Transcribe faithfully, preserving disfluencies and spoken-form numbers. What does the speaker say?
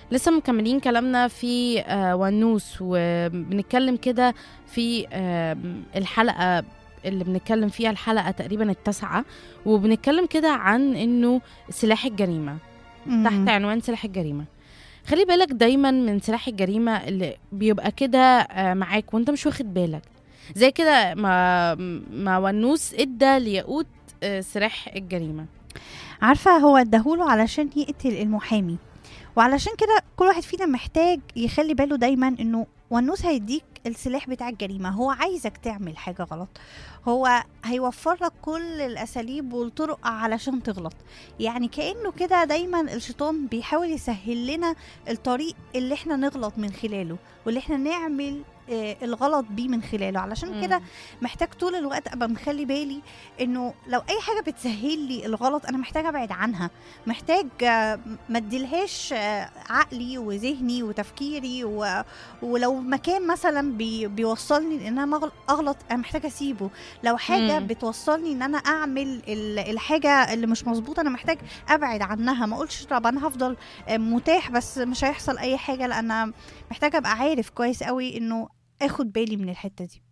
لسه مكملين كلامنا في آه، ونوس، وبنتكلم كده في آه، الحلقة اللي بنتكلم فيها، الحلقة تقريبا التاسعة، وبنتكلم كده عن انه سلاح الجريمة، تحت إمم. عنوان سلاح الجريمة. خلي بالك دايما من سلاح الجريمة اللي بيبقى كده آه، معاك وانت مش واخد بالك، زي كده ما ما ونوس ادى لياقوت آه، سلاح الجريمة. عارفة هو اداهوله علشان يقتل المحامي، وعلشان كده كل واحد فينا محتاج يخلّي باله دايمًا إنه ونوس هيدّيك السلاح بتاع الجريمة، هو عايزك تعمل حاجة غلط، هو هيوفّر لك كل الأساليب والطرق علشان تغلط، يعني كإنه كده دايمًا الشيطان بيحاول يسهّل لنا الطريق اللي إحنا نغلط من خلاله، واللي إحنا نعمل آآ الغلط بيه من خلاله، علشان كده مم. محتاج طول الوقت أبقى مخلّي بالي إنه لو أي حاجة بتسهّل لي الغلط أنا محتاجة أبعد عنها، محتاج آه، ما اديلهاش آه، عقلي وذهني وتفكيري و... ولو مكان مثلا بي... بيوصلني ان انا مغل- اغلط انا محتاجه اسيبه، لو حاجه مم. بتوصلني ان انا اعمل ال- الحاجه اللي مش مظبوطه انا محتاج ابعد عنها، ما اقولش طب انا هفضل آه، متاح بس مش هيحصل اي حاجه، لان محتاجه ابقى عارف كويس قوي انه اخد بالي من الحته دي.